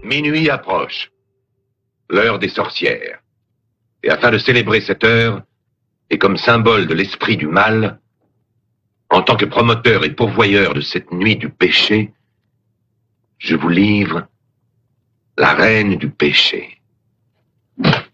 Minuit approche. L'heure des sorcières. Et afin de célébrer cette heure, et comme symbole de l'esprit du mal, en tant que promoteur et pourvoyeur de cette nuit du péché, je vous livre la reine du péché.